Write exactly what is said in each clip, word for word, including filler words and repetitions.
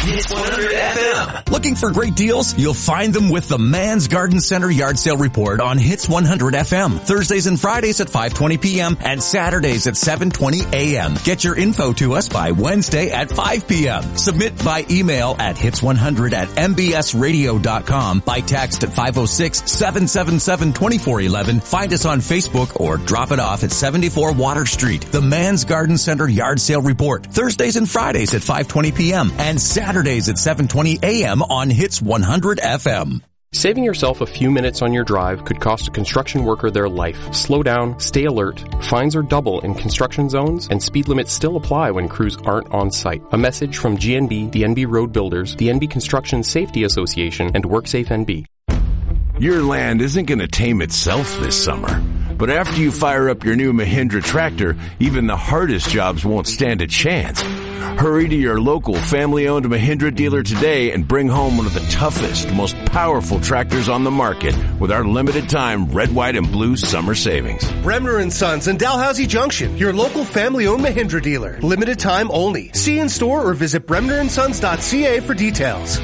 Hits one hundred F M. Looking for great deals? You'll find them with the Man's Garden Center Yard Sale Report on Hits one hundred F M. Thursdays and Fridays at five twenty p.m. and Saturdays at seven twenty a.m. Get your info to us by Wednesday at five p.m. Submit by email at hits one hundred at m b s radio dot com, by text at five oh six, seven seven seven, two four one one. Find us on Facebook or drop it off at seventy-four Water Street. The Man's Garden Center Yard Sale Report. Thursdays and Fridays at five twenty p.m. and Saturdays at seven twenty a.m. on Hits one hundred F M. Saving yourself a few minutes on your drive could cost a construction worker their life. Slow down, stay alert. Fines are double in construction zones, and speed limits still apply when crews aren't on site. A message from G N B, the N B Road Builders, the N B Construction Safety Association, and WorkSafe N B. Your land isn't going to tame itself this summer. But after you fire up your new Mahindra tractor, even the hardest jobs won't stand a chance. Hurry to your local family-owned Mahindra dealer today and bring home one of the toughest, most powerful tractors on the market with our limited-time red, white, and blue summer savings. Bremner and Sons in Dalhousie Junction, your local family-owned Mahindra dealer. Limited time only. See in store or visit bremner and sons dot c a for details.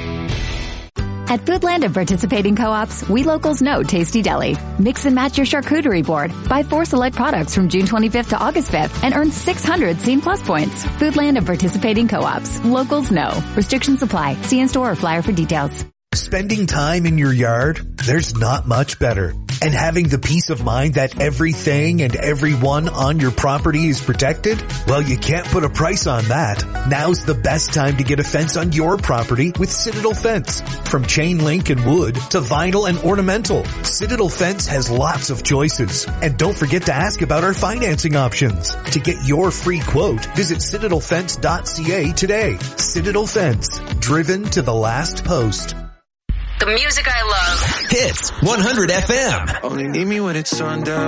At Foodland and participating co-ops, we locals know Tasty Deli. Mix and match your charcuterie board. Buy four select products from June twenty-fifth to August fifth and earn six hundred Scene Plus points. Foodland and participating co-ops. Locals know. Restrictions apply. See in store or flyer for details. Spending time in your yard, there's not much better. And having the peace of mind that everything and everyone on your property is protected? Well, you can't put a price on that. Now's the best time to get a fence on your property with Citadel Fence. From chain link and wood to vinyl and ornamental, Citadel Fence has lots of choices. And don't forget to ask about our financing options. To get your free quote, visit citadel fence dot c a today. Citadel Fence, driven to the last post. The music I love. Hits one hundred F M. Only need me when it's sundown.